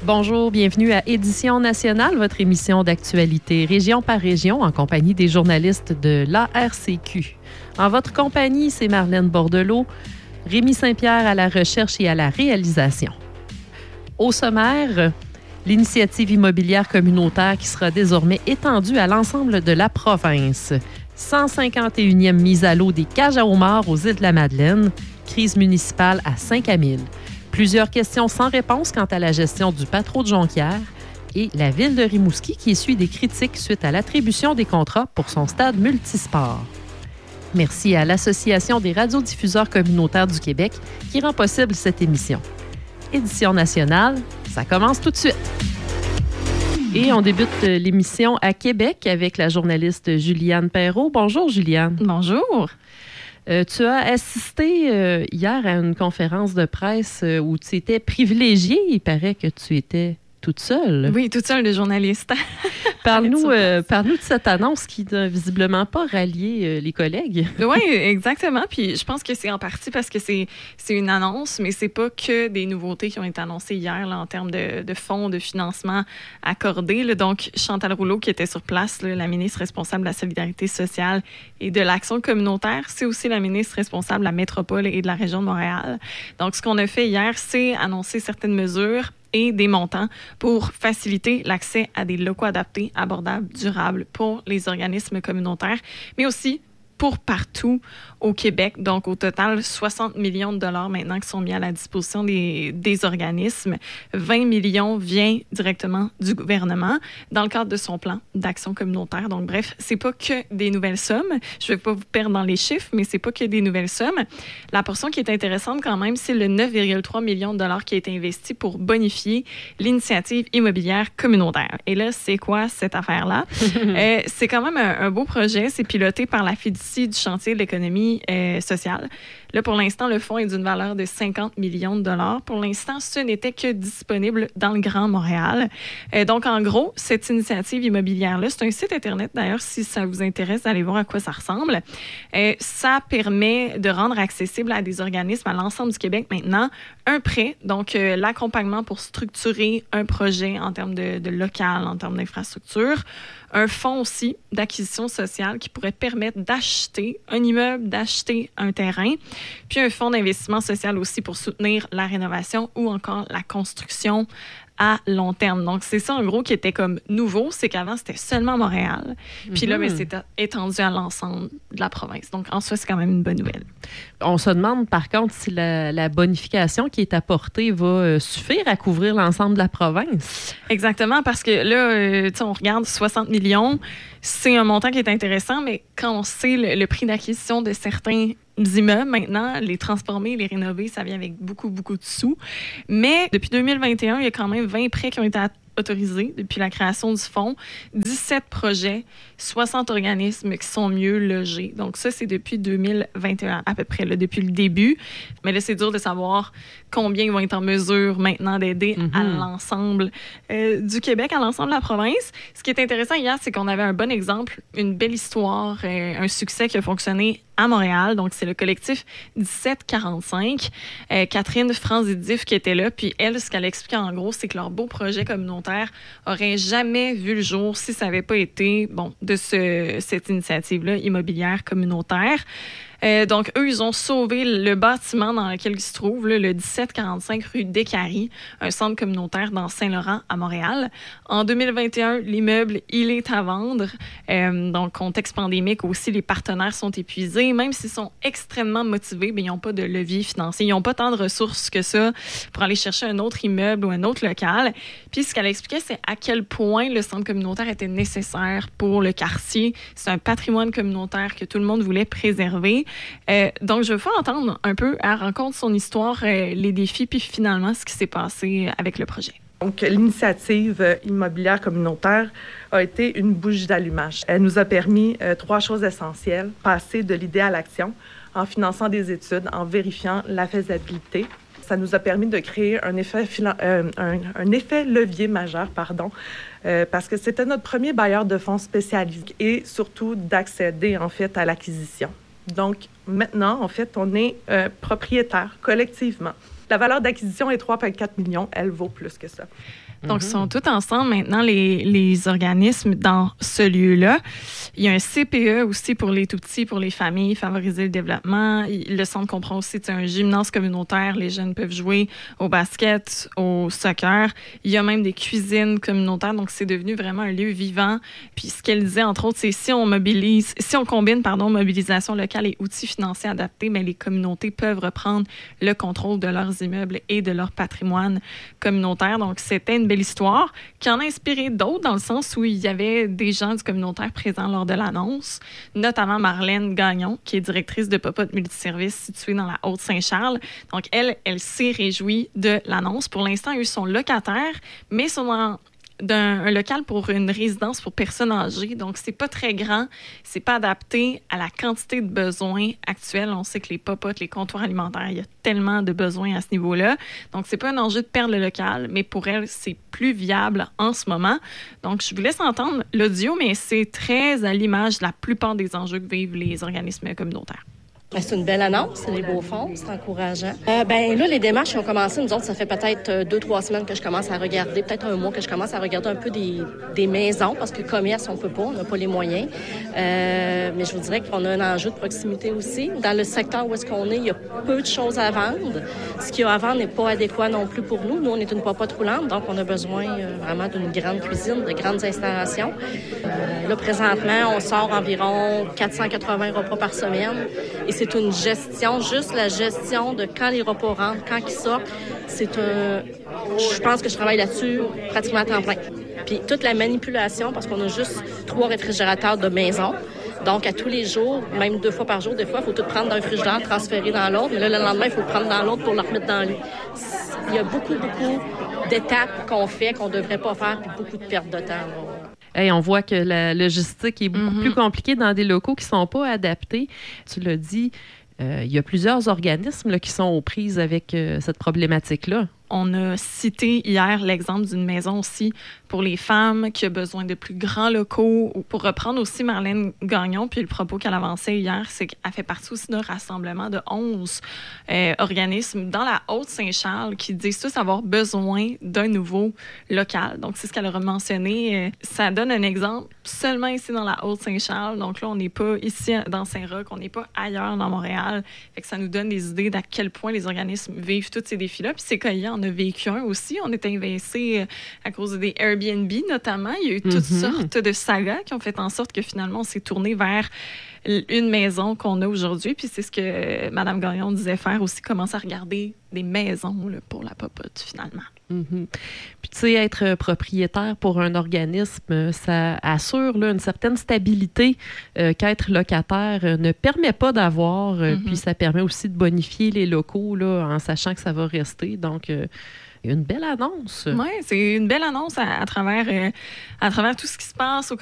Bonjour, bienvenue à Édition nationale, votre émission d'actualité région par région en compagnie des journalistes de l'ARCQ. En votre compagnie, c'est Marlène Bordelot, Rémi Saint-Pierre à la recherche et à la réalisation. Au sommaire, l'initiative immobilière communautaire qui sera désormais étendue à l'ensemble de la province. 151e mise à l'eau des cages à homards aux îles de la Madeleine, crise municipale à Saint-Camille. Plusieurs questions sans réponse quant à la gestion du Patro de Jonquière et la ville de Rimouski qui essuie des critiques suite à l'attribution des contrats pour son stade multisport. Merci à l'Association des radiodiffuseurs communautaires du Québec qui rend possible cette émission. Édition nationale, ça commence tout de suite. Et on débute l'émission à Québec avec la journaliste Juliane Perrault. Bonjour Juliane. Bonjour. Tu as assisté hier à une conférence de presse où tu étais privilégiée. Il paraît que tu étais toute seule. Oui, toute seule de journaliste. Parle-nous de cette annonce qui n'a visiblement pas rallié les collègues. Oui, exactement. Puis je pense que c'est en partie parce que c'est une annonce, mais c'est pas que des nouveautés qui ont été annoncées hier là, en termes de fonds, de financement accordés. Là. Donc, Chantal Rouleau, qui était sur place, là, la ministre responsable de la solidarité sociale et de l'action communautaire, c'est aussi la ministre responsable de la métropole et de la région de Montréal. Donc, ce qu'on a fait hier, c'est annoncer certaines mesures et des montants pour faciliter l'accès à des locaux adaptés, abordables, durables pour les organismes communautaires, mais aussi pour partout au Québec. Donc, au total, 60 millions de dollars maintenant qui sont mis à la disposition des organismes. 20 millions vient directement du gouvernement dans le cadre de son plan d'action communautaire. Donc, bref, c'est pas que des nouvelles sommes. Je vais pas vous perdre dans les chiffres, mais c'est pas que des nouvelles sommes. La portion qui est intéressante quand même, c'est le 9,3 millions de dollars qui a été investi pour bonifier l'initiative immobilière communautaire. Et là, c'est quoi cette affaire-là? C'est quand même un beau projet. C'est piloté par la fiducie du chantier de l'économie sociale. Là, pour l'instant, le fonds est d'une valeur de 50 millions de dollars. Pour l'instant, ce n'était que disponible dans le Grand Montréal. Donc, en gros, cette initiative immobilière-là, c'est un site Internet, d'ailleurs, si ça vous intéresse d'aller voir à quoi ça ressemble. Ça permet de rendre accessible à des organismes à l'ensemble du Québec maintenant un prêt, donc l'accompagnement pour structurer un projet en termes de local, en termes d'infrastructure. Un fonds aussi d'acquisition sociale qui pourrait permettre d'acheter un immeuble, d'acheter un terrain, puis un fonds d'investissement social aussi pour soutenir la rénovation ou encore la construction à long terme. Donc, c'est ça, en gros, qui était comme nouveau, c'est qu'avant, c'était seulement Montréal. Puis là, c'est étendu à l'ensemble de la province. Donc, en soi, c'est quand même une bonne nouvelle. On se demande, par contre, si la bonification qui est apportée va suffire à couvrir l'ensemble de la province. Exactement, parce que là, on regarde 60 millions, c'est un montant qui est intéressant, mais quand on sait le prix d'acquisition de certains immeubles, maintenant, les transformer, les rénover, ça vient avec beaucoup, beaucoup de sous. Mais depuis 2021, il y a quand même 20 prêts qui ont été autorisés depuis la création du fonds, 17 projets, 60 organismes qui sont mieux logés. Donc ça, c'est depuis 2021 à peu près, là, depuis le début. Mais là, c'est dur de savoir combien ils vont être en mesure maintenant d'aider à l'ensemble du Québec, à l'ensemble de la province. Ce qui est intéressant hier, c'est qu'on avait un bon exemple, une belle histoire, un succès qui a fonctionné à Montréal. Donc, c'est le collectif 1745. Catherine Franzidif qui était là. Puis elle, ce qu'elle expliquait en gros, c'est que leur beau projet communautaire aurait jamais vu le jour si ça n'avait pas été de cette initiative-là immobilière communautaire. Donc, eux, ils ont sauvé le bâtiment dans lequel ils se trouvent, là, le 1745 rue Descaries, un centre communautaire dans Saint-Laurent, à Montréal. En 2021, l'immeuble, il est à vendre. Donc, contexte pandémique aussi, les partenaires sont épuisés. Même s'ils sont extrêmement motivés, mais ils n'ont pas de levier financier. Ils n'ont pas tant de ressources que ça pour aller chercher un autre immeuble ou un autre local. Puis, ce qu'elle expliquait, c'est à quel point le centre communautaire était nécessaire pour le quartier. C'est un patrimoine communautaire que tout le monde voulait préserver. Donc, je vais faire entendre un peu, elle raconte son histoire, les défis, puis finalement, ce qui s'est passé avec le projet. Donc, l'initiative immobilière communautaire a été une bougie d'allumage. Elle nous a permis 3 choses essentielles. Passer de l'idée à l'action en finançant des études, en vérifiant la faisabilité. Ça nous a permis de créer un effet levier majeur, parce que c'était notre premier bailleur de fonds spécialisé et surtout d'accéder, en fait, à l'acquisition. Donc, maintenant, en fait, on est propriétaire collectivement La valeur d'acquisition est 3,4 millions. Elle vaut plus que ça. Donc, ils sont tous ensemble maintenant, les organismes dans ce lieu-là. Il y a un CPE aussi pour les tout-petits, pour les familles, favoriser le développement. Le centre comprend aussi un gymnase communautaire. Les jeunes peuvent jouer au basket, au soccer. Il y a même des cuisines communautaires. Donc, c'est devenu vraiment un lieu vivant. Puis, ce qu'elle disait, entre autres, c'est si on combine mobilisation locale et outils financiers adaptés, mais les communautés peuvent reprendre le contrôle de leurs immeubles et de leur patrimoine communautaire. Donc, c'était une belle histoire qui en a inspiré d'autres dans le sens où il y avait des gens du communautaire présents lors de l'annonce, notamment Marlène Gagnon, qui est directrice de Popote Multiservice située dans la Haute-Saint-Charles. Donc, elle s'est réjouie de l'annonce. Pour l'instant, eux sont locataires, mais sont dans un local pour une résidence pour personnes âgées. Donc, c'est pas très grand. C'est pas adapté à la quantité de besoins actuels. On sait que les popotes, les comptoirs alimentaires, il y a tellement de besoins à ce niveau-là. Donc, c'est pas un enjeu de perdre le local, mais pour elle, c'est plus viable en ce moment. Donc, je vous laisse entendre l'audio, mais c'est très à l'image de la plupart des enjeux que vivent les organismes communautaires. C'est une belle annonce, c'est des beaux fonds, c'est encourageant. Là, les démarches ont commencé. Nous autres, ça fait peut-être 2-3 semaines que je commence à regarder, peut-être un mois que je commence à regarder un peu des maisons, parce que commerce, on peut pas, on n'a pas les moyens. Mais je vous dirais qu'on a un enjeu de proximité aussi. Dans le secteur où est-ce qu'on est, il y a peu de choses à vendre. Ce qu'il y a à vendre n'est pas adéquat non plus pour nous. Nous, on est une popote roulante, donc on a besoin vraiment d'une grande cuisine, de grandes installations. Là, présentement, on sort environ 480 repas par semaine. Et c'est une gestion, juste la gestion de quand les repas rentrent, quand ils sortent. Je pense que je travaille là-dessus pratiquement à temps plein. Puis toute la manipulation, parce qu'on a juste 3 réfrigérateurs de maison. Donc, à tous les jours, même 2 fois par jour, des fois, il faut tout prendre d'un frigidaire, transférer dans l'autre. Mais là, le lendemain, il faut le prendre dans l'autre pour le remettre dans lui. Il y a beaucoup d'étapes qu'on fait, qu'on ne devrait pas faire, puis beaucoup de pertes de temps. Hey, on voit que la logistique est beaucoup plus compliquée dans des locaux qui ne sont pas adaptés. Tu l'as dit, il y a plusieurs organismes là, qui sont aux prises avec cette problématique-là. On a cité hier l'exemple d'une maison aussi pour les femmes qui a besoin de plus grands locaux. Ou pour reprendre aussi Marlène Gagnon, puis le propos qu'elle avançait hier, c'est qu'elle fait partie aussi d'un rassemblement de 11 organismes dans la Haute-Saint-Charles qui disent tous avoir besoin d'un nouveau local. Donc, c'est ce qu'elle a mentionné. Ça donne un exemple seulement ici dans la Haute-Saint-Charles. Donc là, on n'est pas ici dans Saint-Roch, on n'est pas ailleurs dans Montréal. Fait que ça nous donne des idées d'à quel point les organismes vivent tous ces défis-là. Puis c'est cueillant. On a vécu un aussi. On était invincés à cause des Airbnb, notamment. Il y a eu toutes sortes de sagas qui ont fait en sorte que finalement, on s'est tourné vers une maison qu'on a aujourd'hui. Puis c'est ce que Mme Gagnon disait faire aussi, commencer à regarder des maisons là, pour la popote, finalement. Mm-hmm. Puis, tu sais, être propriétaire pour un organisme, ça assure là, une certaine stabilité qu'être locataire ne permet pas d'avoir. Puis, ça permet aussi de bonifier les locaux là, en sachant que ça va rester. Donc, une belle annonce. Oui, c'est une belle annonce à travers tout ce qui se passe au